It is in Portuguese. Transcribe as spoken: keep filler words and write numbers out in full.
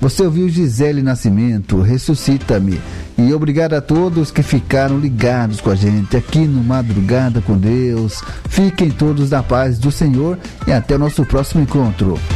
Você ouviu Gisele Nascimento, Ressuscita-me. E obrigado a todos que ficaram ligados com a gente aqui no Madrugada com Deus. Fiquem todos na paz do Senhor e até o nosso próximo encontro.